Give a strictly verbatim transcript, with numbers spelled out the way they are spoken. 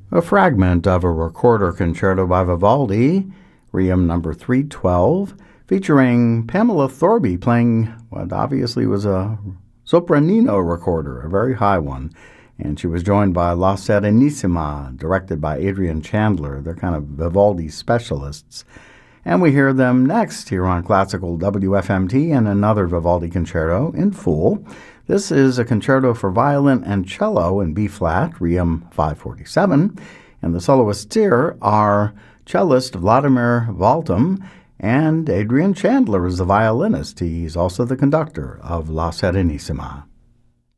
A fragment of a recorder concerto by Vivaldi, Requiem number three twelve, featuring Pamela Thorby playing what obviously was a sopranino recorder, a very high one. And she was joined by La Serenissima, directed by Adrian Chandler. They're kind of Vivaldi specialists. And we hear them next here on Classical W F M T and another Vivaldi concerto in full. This is a concerto for violin and cello in B-flat, Requiem five forty-seven. And the soloists here are cellist Vladimir Valtim, and Adrian Chandler is the violinist. He's also the conductor of La Serenissima.